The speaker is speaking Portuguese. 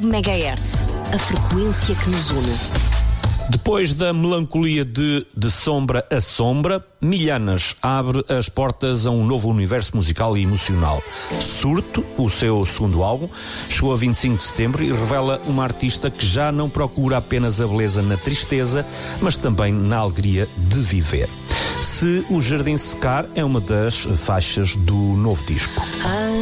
MHz, a frequência que nos une. Depois da melancolia de Sombra a Sombra, Milhanas abre as portas a um novo universo musical e emocional. Surto, o seu segundo álbum, chegou a 25 de setembro e revela uma artista que já não procura apenas a beleza na tristeza, mas também na alegria de viver. Se o Jardim Secar é uma das faixas do novo disco.